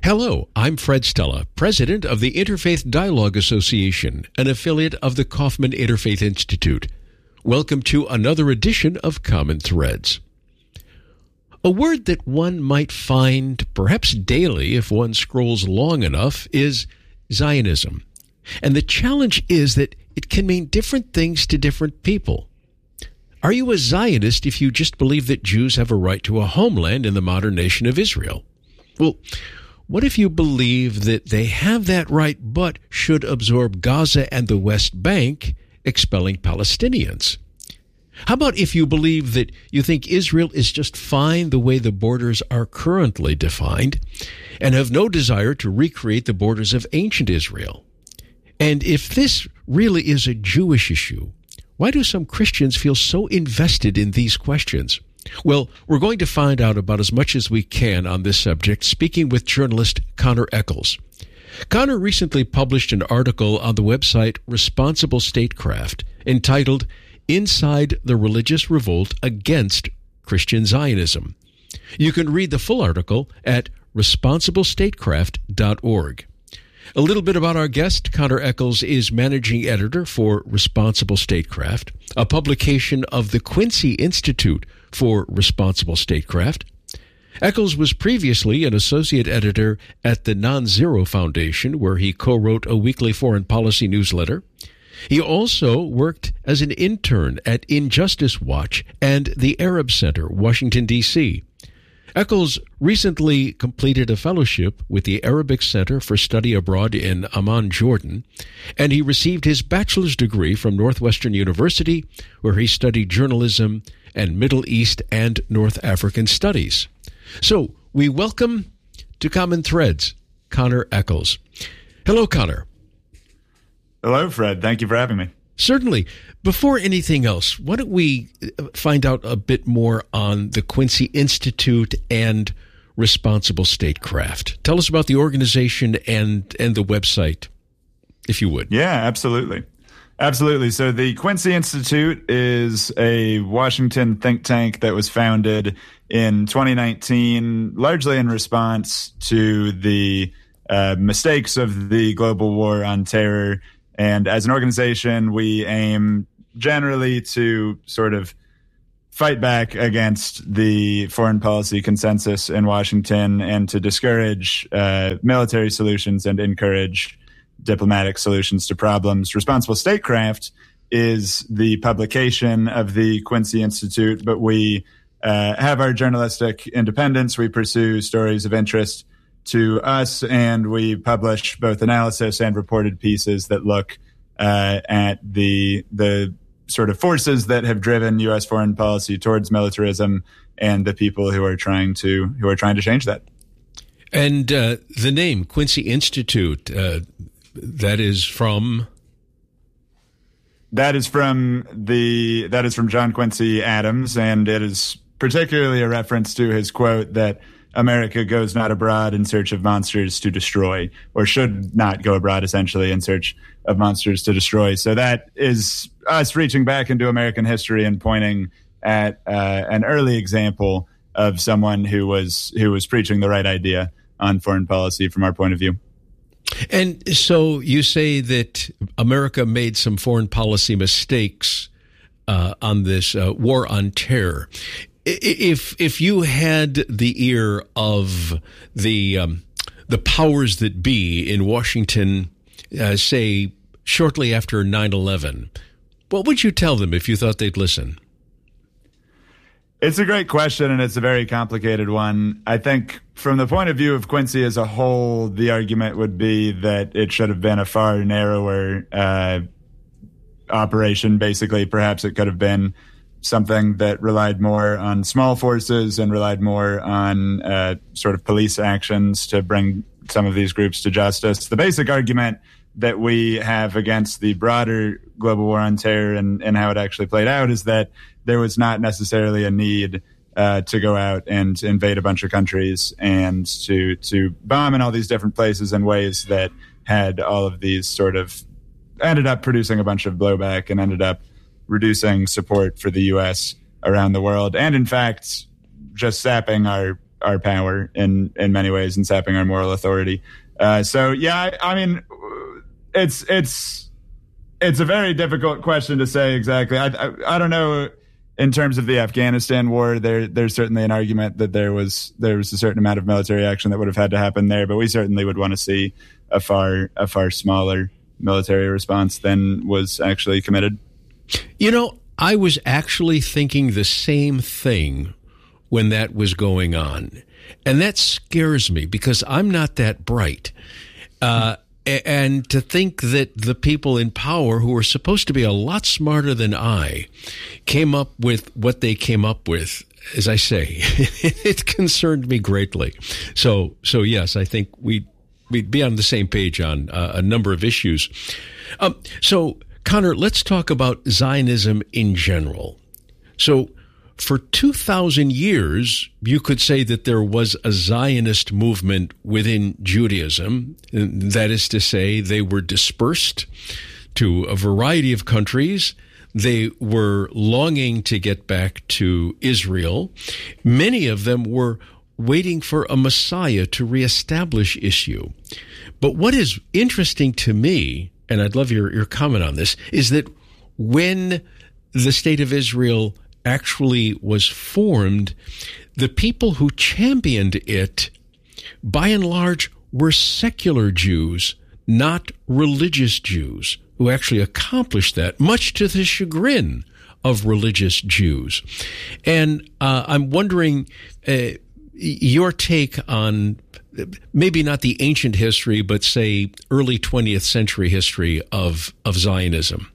Hello, I'm Fred Stella, president of the Interfaith Dialogue Association, an affiliate of the Kaufman Interfaith Institute. Welcome to another edition of Common Threads. A word that one might find perhaps daily if one scrolls long enough is Zionism. And the challenge is that it can mean different things to different people. Are you a Zionist if you just believe that Jews have a right to a homeland in the modern nation of Israel? Well, what if you believe that they have that right but should absorb Gaza and the West Bank, expelling Palestinians? How about if you believe that you think Israel is just fine the way the borders are currently defined and have no desire to recreate the borders of ancient Israel? And if this really is a Jewish issue, why do some Christians feel so invested in these questions? Well, we're going to find out about as much as we can on this subject, speaking with journalist Connor Eccles. Connor recently published an article on the website Responsible Statecraft entitled Inside the Religious Revolt Against Christian Zionism. You can read the full article at responsiblestatecraft.org. A little bit about our guest. Connor Eccles is managing editor for Responsible Statecraft, a publication of the Quincy Institute for Responsible Statecraft. Eccles was previously an associate editor at the Non-Zero Foundation, where he co-wrote a weekly foreign policy newsletter. He also worked as an intern at Injustice Watch and the Arab Center, Washington, D.C. Eccles recently completed a fellowship with the Arabic Center for Study Abroad in Amman, Jordan, and he received his bachelor's degree from Northwestern University, where he studied journalism and Middle East and North African studies. So, we welcome to Common Threads, Connor Eccles. Hello, Connor. Hello, Fred. Thank you for having me. Certainly. Before anything else, why don't we find out a bit more on the Quincy Institute and Responsible Statecraft? Tell us about the organization and the website, if you would. Yeah, absolutely. Absolutely. So the Quincy Institute is a Washington think tank that was founded in 2019, largely in response to the mistakes of the global war on terror. And as an organization, we aim generally to sort of fight back against the foreign policy consensus in Washington and to discourage military solutions and encourage diplomatic solutions to problems. Responsible Statecraft is the publication of the Quincy Institute, but we have our journalistic independence. We pursue stories of interest to us, and we publish both analysis and reported pieces that look at the sort of forces that have driven U.S. foreign policy towards militarism and the people who are trying to change that. And the name Quincy Institute, that is from John Quincy Adams, and it is particularly a reference to his quote that America goes not abroad in search of monsters to destroy, or should not go abroad, essentially, in search of monsters to destroy. So that is us reaching back into American history and pointing at an early example of someone who was preaching the right idea on foreign policy from our point of view. And so you say that America made some foreign policy mistakes on this war on terror. If you had the ear of the powers that be in Washington, say shortly after 9/11, what would you tell them if you thought they'd listen? It's a great question, and it's a very complicated one. I think from the point of view of Quincy as a whole, the argument would be that it should have been a far narrower operation. Basically, perhaps it could have been something that relied more on small forces and relied more on sort of police actions to bring some of these groups to justice. The basic argument that we have against the broader global war on terror and how it actually played out is that there was not necessarily a need to go out and invade a bunch of countries and to bomb in all these different places in ways that had all of these sort of ended up producing a bunch of blowback and ended up reducing support for the U.S. around the world, and in fact, just sapping our our power in many ways and sapping our moral authority. So yeah, I mean, it's a very difficult question to say exactly. I don't know. In terms of the Afghanistan war, there's certainly an argument that there was a certain amount of military action that would have had to happen there, but we certainly would want to see a far smaller military response than was actually committed. You know, I was actually thinking the same thing when that was going on, and that scares me because I'm not that bright. And to think that the people in power, who are supposed to be a lot smarter than I, came up with what they came up with, as I say, it concerned me greatly. So yes, I think we'd be on the same page on a number of issues. So, Connor, let's talk about Zionism in general. So, for 2,000 years, you could say that there was a Zionist movement within Judaism. That is to say, they were dispersed to a variety of countries. They were longing to get back to Israel. Many of them were waiting for a Messiah to reestablish issue. But what is interesting to me, and I'd love your comment on this, is that when the State of Israel actually was formed, the people who championed it, by and large, were secular Jews, not religious Jews, who actually accomplished that, much to the chagrin of religious Jews. And I'm wondering your take on maybe not the ancient history, but say early 20th century history of Zionism.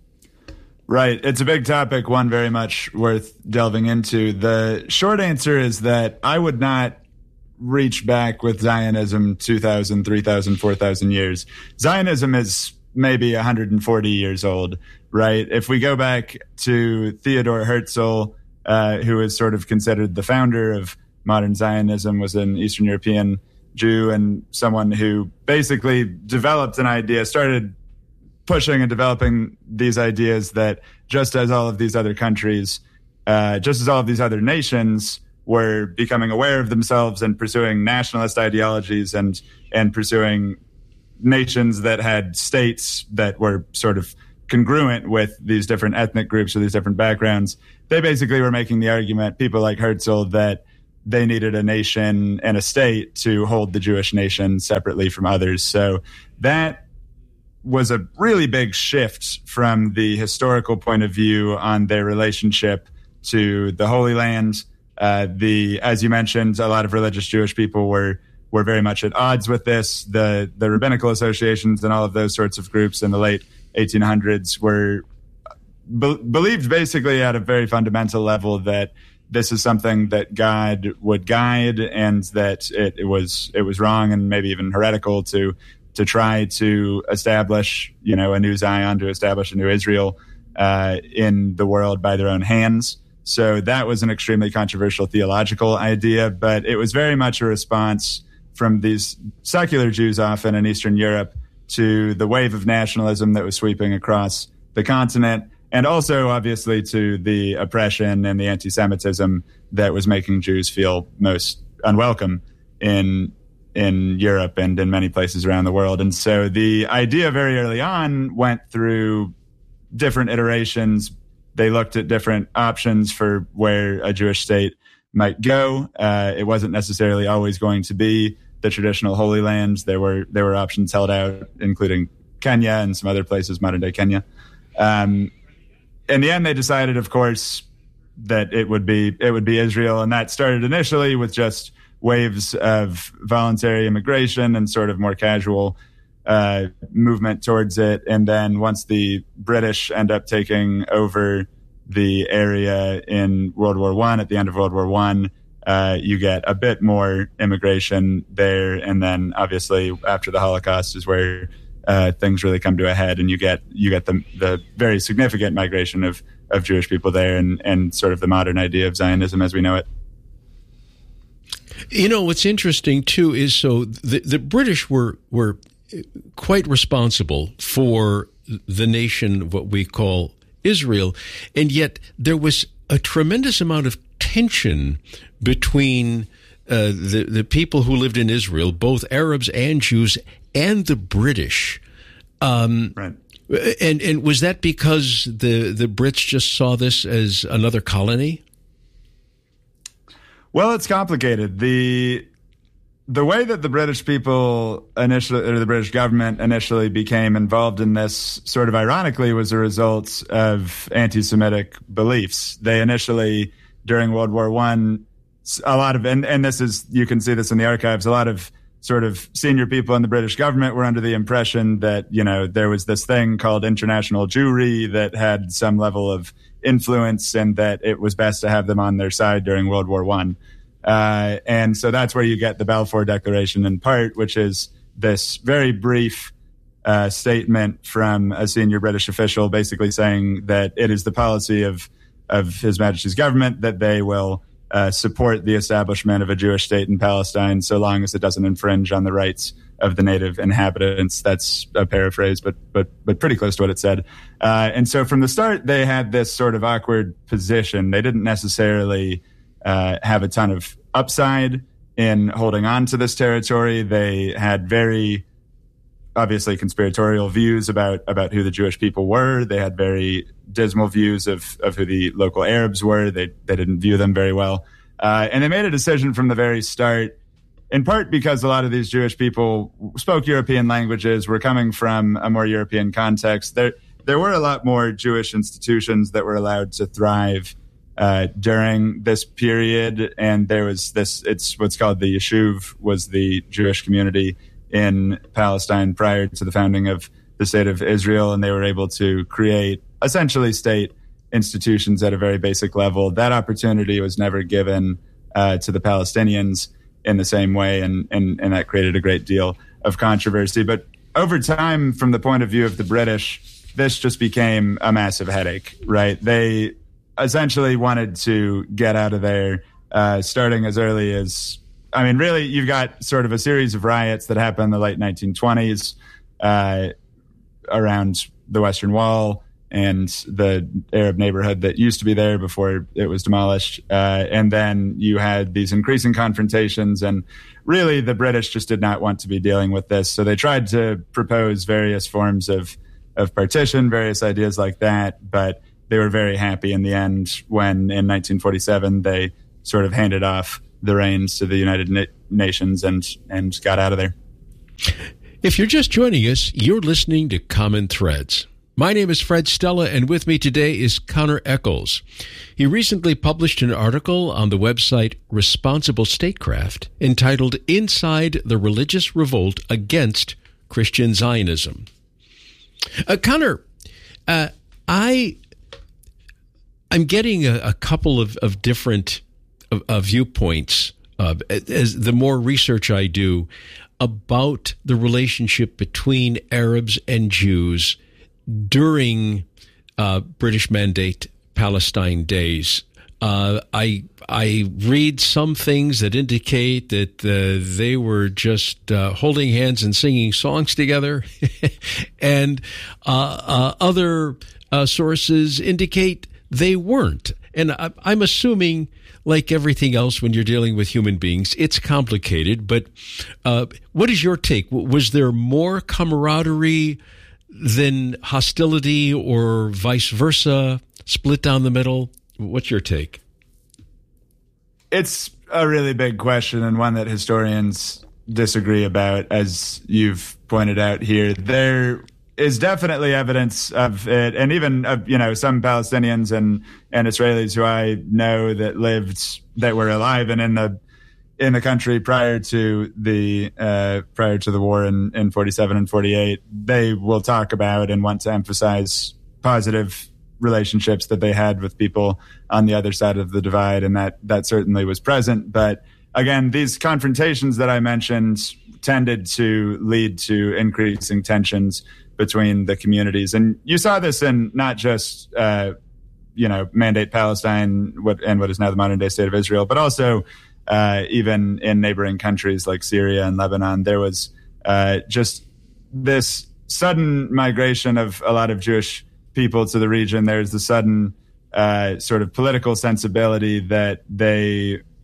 Right. It's a big topic, one very much worth delving into. The short answer is that I would not reach back with Zionism 2,000, 3,000, 4,000 years. Zionism is maybe 140 years old, right? If we go back to Theodor Herzl, who is sort of considered the founder of modern Zionism, was an Eastern European Jew and someone who basically developed an idea, started pushing and developing these ideas that just as all of these other countries, just as all of these other nations were becoming aware of themselves and pursuing nationalist ideologies and pursuing nations that had states that were sort of congruent with these different ethnic groups or these different backgrounds, they basically were making the argument, people like Herzl, that they needed a nation and a state to hold the Jewish nation separately from others. So that was a really big shift from the historical point of view on their relationship to the Holy Land. As you mentioned, a lot of religious Jewish people were very much at odds with this. The rabbinical associations and all of those sorts of groups in the late 1800s were believed basically at a very fundamental level that this is something that God would guide, and that it was wrong and maybe even heretical to try to establish, a new Zion, to establish a new Israel in the world by their own hands. So that was an extremely controversial theological idea, but it was very much a response from these secular Jews, often in Eastern Europe, to the wave of nationalism that was sweeping across the continent, and also obviously to the oppression and the anti-Semitism that was making Jews feel most unwelcome in Europe and in many places around the world. And so the idea very early on went through different iterations. They looked at different options for where a Jewish state might go. It wasn't necessarily always going to be the traditional Holy Land. There were options held out, including Kenya and some other places, modern day Kenya. In the end, they decided, of course, that it would be Israel, and that started initially with just waves of voluntary immigration and sort of more casual movement towards it. And then once the British end up taking over the area in World War I, at the end of World War I, you get a bit more immigration there. And then obviously after the Holocaust is where things really come to a head, and you get the very significant migration of Jewish people there, and sort of the modern idea of Zionism as we know it. What's interesting, too, is so the British were quite responsible for the nation, what we call Israel, and yet there was a tremendous amount of tension between the people who lived in Israel, both Arabs and Jews, and the British. Right. And was that because the Brits just saw this as another colony? Well, it's complicated. The way that the British people initially, or the British government initially became involved in this, sort of ironically, was a result of anti-Semitic beliefs. They initially, during World War I, a lot of, and this is, you can see this in the archives, a lot of sort of senior people in the British government were under the impression that, you know, there was this thing called international Jewry that had some level of influence and that it was best to have them on their side during World War I. And so that's where you get the Balfour Declaration in part, which is this very brief statement from a senior British official basically saying that it is the policy of His Majesty's government that they will support the establishment of a Jewish state in Palestine so long as it doesn't infringe on the rights of the native inhabitants. That's a paraphrase, but pretty close to what it said. And so from the start, they had this sort of awkward position. They didn't necessarily have a ton of upside in holding on to this territory. They had very obviously conspiratorial views about who the Jewish people were. They had very dismal views of who the local Arabs were. They didn't view them very well. And they made a decision from the very start, in part because a lot of these Jewish people spoke European languages, were coming from a more European context. There were a lot more Jewish institutions that were allowed to thrive during this period. And there was this, it's what's called the Yishuv, was the Jewish community in Palestine prior to the founding of the state of Israel. And they were able to create essentially state institutions at a very basic level. That opportunity was never given to the Palestinians in the same way. And that created a great deal of controversy. But over time, from the point of view of the British, this just became a massive headache, right? They essentially wanted to get out of there, starting as early as, I mean, really, you've got sort of a series of riots that happened in the late 1920s around the Western Wall and the Arab neighborhood that used to be there before it was demolished. And then you had these increasing confrontations, and really the British just did not want to be dealing with this. So they tried to propose various forms of partition, various ideas like that, but they were very happy in the end when in 1947 they sort of handed off the reins to the United Nations and got out of there. If you're just joining us, you're listening to Common Threads. My name is Fred Stella, and with me today is Connor Eccles. He recently published an article on the website Responsible Statecraft entitled Inside the Religious Revolt Against Christian Zionism. Connor, I'm getting a couple of different viewpoints as the more research I do about the relationship between Arabs and Jews during British Mandate Palestine days. I read some things that indicate that they were just holding hands and singing songs together, and other sources indicate they weren't. And I'm assuming, like everything else when you're dealing with human beings, it's complicated. But what is your take? Was there more camaraderie than hostility, or vice versa, split down the middle? What's your take? It's a really big question, and one that historians disagree about, as you've pointed out here. There is definitely evidence of it, and even of, some Palestinians and Israelis who I know that were alive and in the country prior to the war in 47 and 48. They will talk about and want to emphasize positive relationships that they had with people on the other side of the divide, and that certainly was present. But again, these confrontations that I mentioned tended to lead to increasing tensions between the communities. And you saw this in not just, Mandate Palestine, what is now the modern day state of Israel, but also even in neighboring countries like Syria and Lebanon. There was just this sudden migration of a lot of Jewish people to the region. There's the sudden sort of political sensibility that they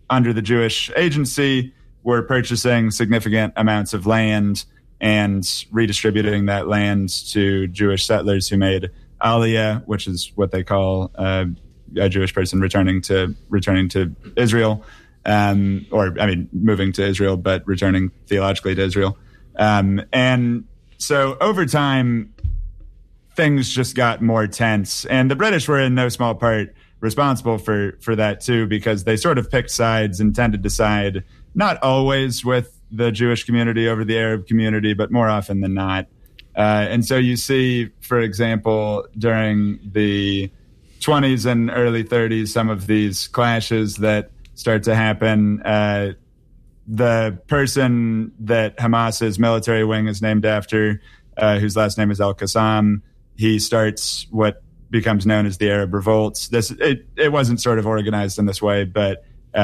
under the Jewish Agency, were purchasing significant amounts of land and redistributing that land to Jewish settlers who made Aliyah, which is what they call a Jewish person returning to Israel, moving to Israel, but returning theologically to Israel. And so over time, things just got more tense, and the British were in no small part responsible for that too, because they sort of picked sides and tended to side not always with the Jewish community over the Arab community, but more often than not. And so you see, for example, during the 20s and early 30s, some of these clashes that start to happen. The person that Hamas's military wing is named after, whose last name is Al-Qassam, he starts what becomes known as the Arab Revolts. It wasn't sort of organized in this way, but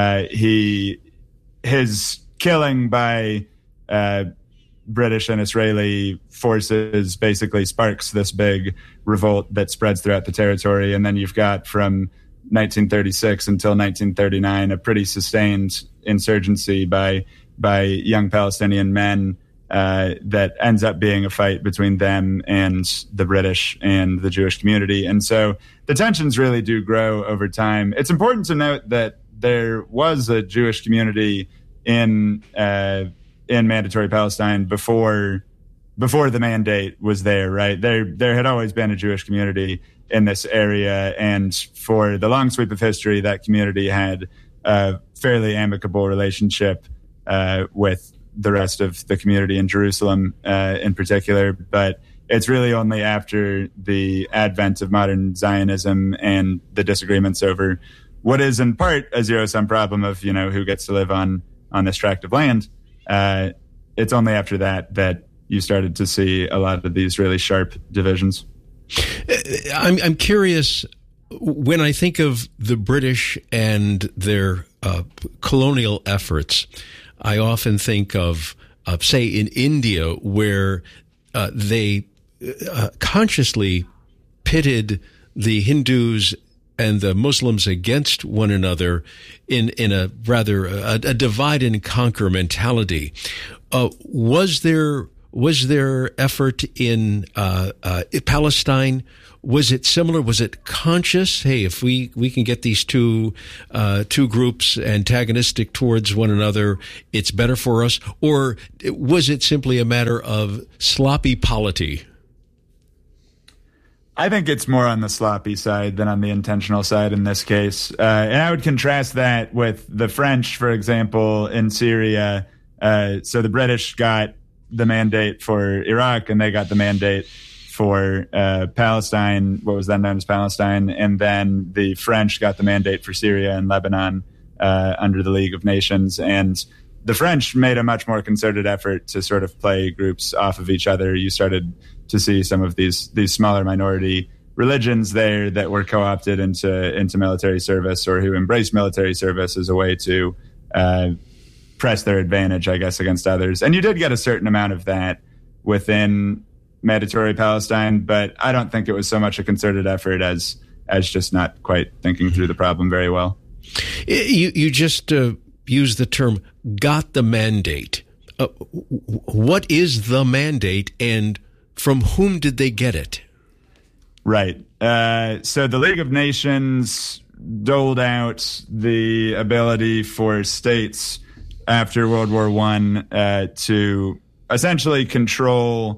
his killing by British and Israeli forces basically sparks this big revolt that spreads throughout the territory. And then you've got from 1936 until 1939 a pretty sustained insurgency by young Palestinian men that ends up being a fight between them and the British and the Jewish community. And so the tensions really do grow over time. It's important to note that there was a Jewish community in Mandatory Palestine before the mandate was there, right? There had always been a Jewish community in this area, and for the long sweep of history, that community had a fairly amicable relationship with the rest of the community in Jerusalem in particular. But it's really only after the advent of modern Zionism and the disagreements over what is in part a zero-sum problem of, who gets to live on this tract of land. It's only after that you started to see a lot of these really sharp divisions. I'm curious, when I think of the British and their colonial efforts, I often think of say, in India, where they consciously pitted the Hindus and the Muslims against one another in a rather a divide and conquer mentality. Was there effort in Palestine? Was it similar? Was it conscious? Hey, if we can get these two groups antagonistic towards one another, it's better for us? Or was it simply a matter of sloppy polity? I think it's more on the sloppy side than on the intentional side in this case. And I would contrast that with the French, for example, in Syria. So the British got the mandate for Iraq, and they got the mandate for Palestine, what was then known as Palestine. And then the French got the mandate for Syria and Lebanon under the League of Nations. And the French made a much more concerted effort to sort of play groups off of each other. You started to see some of these smaller minority religions there that were co-opted into military service, or who embraced military service as a way to press their advantage, I guess, against others. And you did get a certain amount of that within Mandatory Palestine, but I don't think it was so much a concerted effort as just not quite thinking through the problem very well. You just used the term "got the mandate." What is the mandate, and from whom did they get it? Right. So the League of Nations doled out the ability for states after World War I to essentially control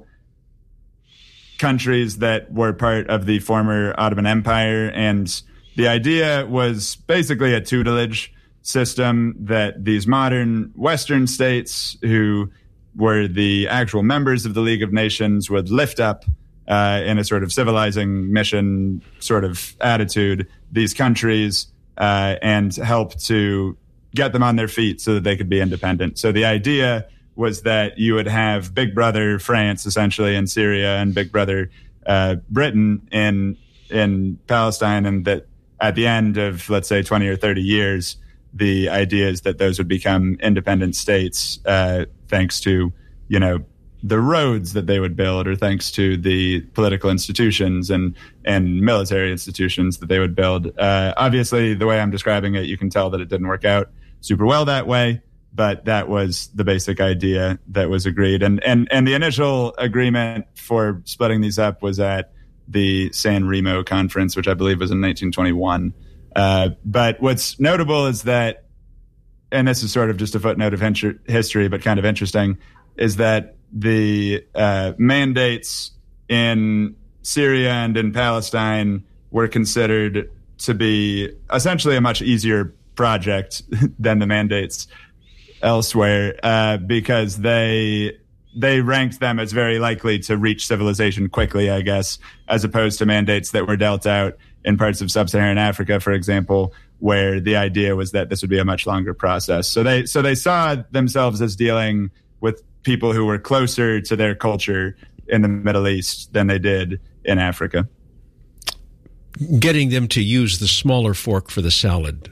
countries that were part of the former Ottoman Empire. And the idea was basically a tutelage system that these modern Western states, who were the actual members of the League of Nations, would lift up in a sort of civilizing mission sort of attitude these countries and help to get them on their feet so that they could be independent. So the idea was that you would have Big Brother France, essentially, in Syria, and Big Brother Britain in Palestine, and that at the end of, let's say, 20 or 30 years, the idea is that those would become independent states thanks to, the roads that they would build, or thanks to the political institutions and military institutions that they would build. Obviously, the way I'm describing it, you can tell that it didn't work out super well that way, but that was the basic idea that was agreed. And the initial agreement for splitting these up was at the San Remo Conference, which I believe was in 1921. But what's notable is that, and this is sort of just a footnote of history, but kind of interesting, is that the mandates in Syria and in Palestine were considered to be essentially a much easier project than the mandates elsewhere, because they ranked them as very likely to reach civilization quickly, I guess, as opposed to mandates that were dealt out in parts of sub-Saharan Africa, for example, where the idea was that this would be a much longer process. So they saw themselves as dealing with people who were closer to their culture in the Middle East than they did in Africa. Getting them to use the smaller fork for the salad,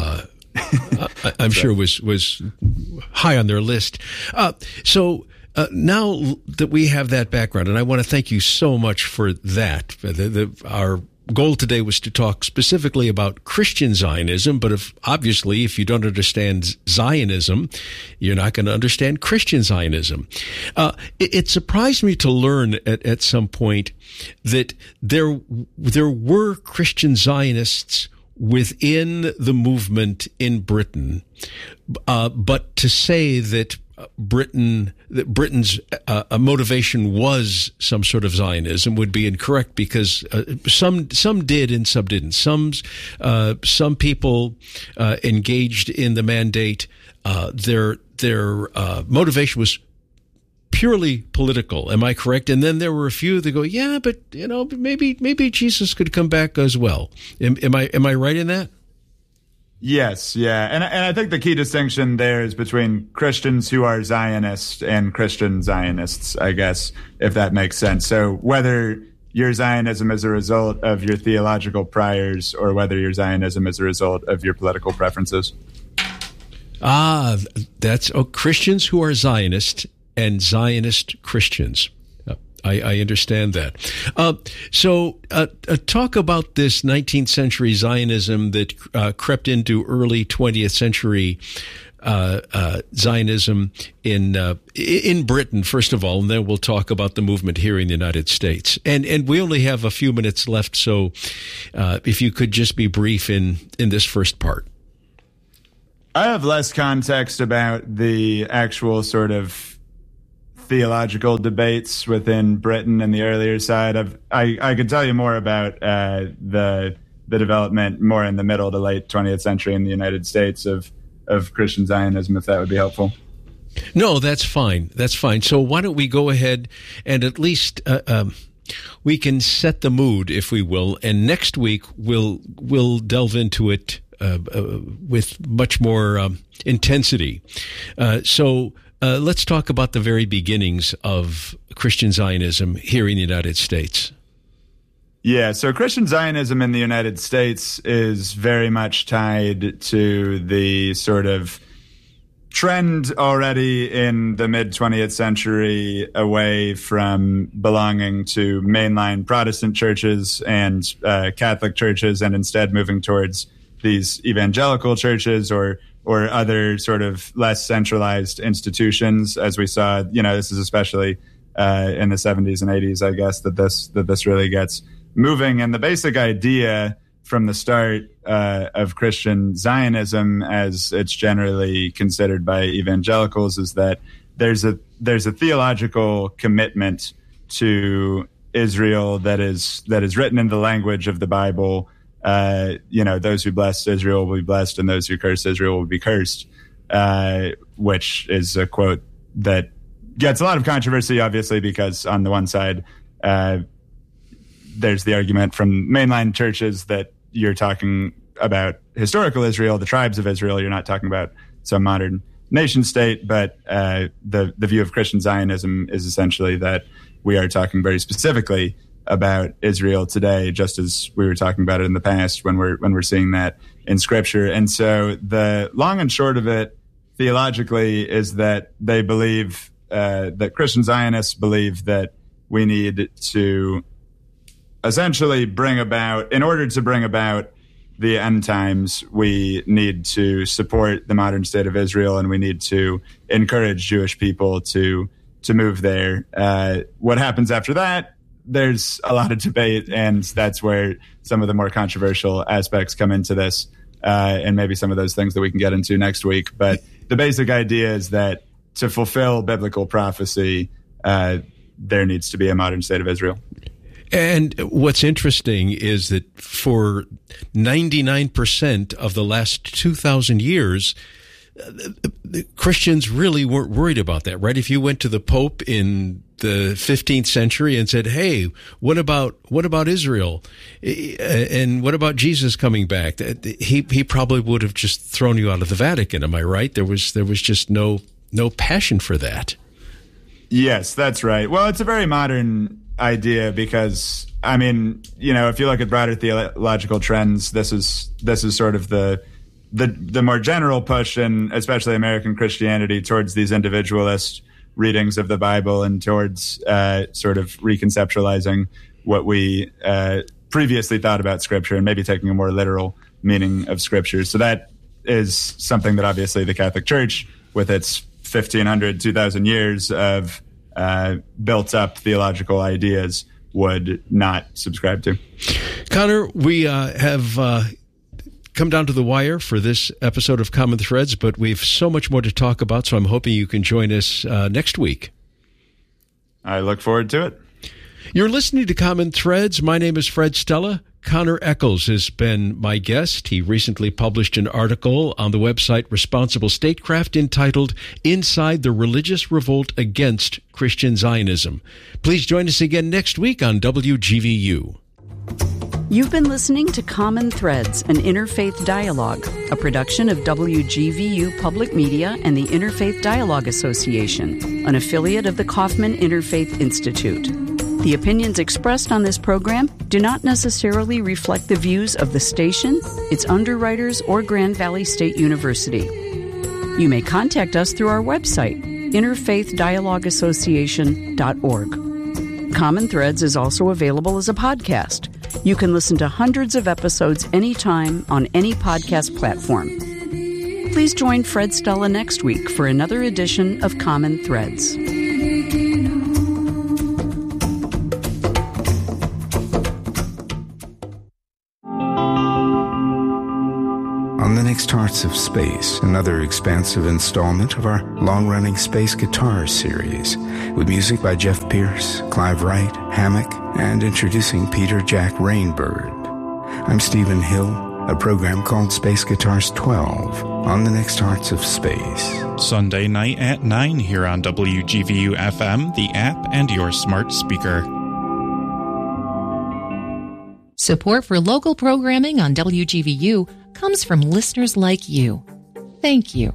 I'm sure was high on their list. So now that we have that background, and I want to thank you so much for that. Our goal today was to talk specifically about Christian Zionism, but obviously if you don't understand Zionism, you're not going to understand Christian Zionism. It surprised me to learn at some point that there were Christian Zionists within the movement in Britain, but to say that Britain's motivation was some sort of Zionism would be incorrect, because some did and some didn't. Some people engaged in the mandate. Their motivation was purely political. Am I correct? And then there were a few that go, yeah, but maybe Jesus could come back as well. Am I right in that? Yes, yeah. And I think the key distinction there is between Christians who are Zionists and Christian Zionists, I guess, if that makes sense. So whether your Zionism is a result of your theological priors or whether your Zionism is a result of your political preferences. That's Christians who are Zionists and Zionist Christians. I understand that. So talk about this 19th century Zionism that crept into early 20th century Zionism in Britain, first of all, and then we'll talk about the movement here in the United States. And we only have a few minutes left, so if you could just be brief in this first part. I have less context about the actual sort of theological debates within Britain and the earlier side of. I could tell you more about the development more in the middle to late 20th century in the United States of Christian Zionism, if that would be helpful. No, that's fine. That's fine. So why don't we go ahead and at least we can set the mood, if we will, and next week we'll delve into it with much more intensity. So let's talk about the very beginnings of Christian Zionism here in the United States. Yeah, so Christian Zionism in the United States is very much tied to the sort of trend already in the mid-20th century away from belonging to mainline Protestant churches and Catholic churches, and instead moving towards these evangelical churches or other sort of less centralized institutions, as we saw. This is especially in the 70s and 80s, I guess, that this really gets moving. And the basic idea from the start of Christian Zionism, as it's generally considered by evangelicals, is that there's a theological commitment to Israel that is written in the language of the Bible. Those who bless Israel will be blessed, and those who curse Israel will be cursed, which is a quote that gets a lot of controversy, obviously, because on the one side, there's the argument from mainline churches that you're talking about historical Israel, the tribes of Israel. You're not talking about some modern nation state, but the view of Christian Zionism is essentially that we are talking very specifically about Israel today, just as we were talking about it in the past when we're seeing that in Scripture. And so the long and short of it, theologically, is that they believe that Christian Zionists believe that we need to essentially in order to bring about the end times, we need to support the modern state of Israel, and we need to encourage Jewish people to move there. What happens after that? There's a lot of debate, and that's where some of the more controversial aspects come into this, and maybe some of those things that we can get into next week. But the basic idea is that to fulfill biblical prophecy, there needs to be a modern state of Israel. And what's interesting is that for 99% of the last 2,000 years, Christians really weren't worried about that, right? If you went to the Pope in the 15th century and said, "Hey, what about Israel? And what about Jesus coming back?" He probably would have just thrown you out of the Vatican. Am I right? There was just no passion for that. Yes, that's right. Well, it's a very modern idea because, I mean, if you look at broader theological trends, this is sort of the more general push, and especially American Christianity, towards these individualist readings of the Bible and towards sort of reconceptualizing what we previously thought about Scripture and maybe taking a more literal meaning of Scripture. So that is something that obviously the Catholic Church, with its 1,500, 2,000 years of built up theological ideas, would not subscribe to. Connor, we have come down to the wire for this episode of Common Threads, but we've so much more to talk about, so I'm hoping you can join us next week. I look forward to it. You're listening to Common Threads. My name is Fred Stella. Connor Eccles has been my guest. He recently published an article on the website Responsible Statecraft entitled "Inside the Religious Revolt Against Christian Zionism." Please join us again next week on WGVU. You've been listening to Common Threads, an interfaith dialogue, a production of WGVU Public Media and the Interfaith Dialogue Association, an affiliate of the Kaufman Interfaith Institute. The opinions expressed on this program do not necessarily reflect the views of the station, its underwriters, or Grand Valley State University. You may contact us through our website, interfaithdialogueassociation.org. Common Threads is also available as a podcast. You can listen to hundreds of episodes anytime on any podcast platform. Please join Fred Stella next week for another edition of Common Threads. On the next Hearts of Space, another expansive installment of our long-running space guitar series, with music by Jeff Pierce, Clive Wright, Hammock, and introducing Peter Jack Rainbird. I'm Stephen Hill, a program called Space Guitars 12 on the next Hearts of Space. Sunday night at 9 here on WGVU FM, the app, and your smart speaker. Support for local programming on WGVU comes from listeners like you. Thank you.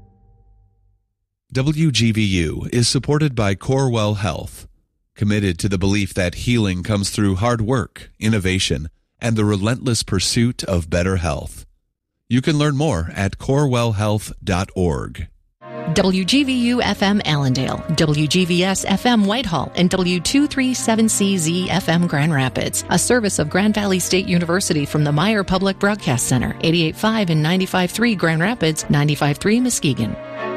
WGVU is supported by Corewell Health, committed to the belief that healing comes through hard work, innovation, and the relentless pursuit of better health. You can learn more at corewellhealth.org. WGVU FM Allendale, WGVS FM Whitehall, and W237CZ FM Grand Rapids, a service of Grand Valley State University from the Meyer Public Broadcast Center, 88.5 and 95.3 Grand Rapids, 95.3 Muskegon.